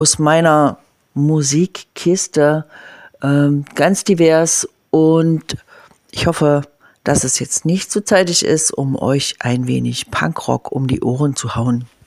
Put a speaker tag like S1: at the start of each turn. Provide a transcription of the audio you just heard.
S1: aus meiner Musikkiste, ganz divers, und ich hoffe, dass es jetzt nicht zu zeitig ist, um euch ein wenig Punkrock um die Ohren zu hauen.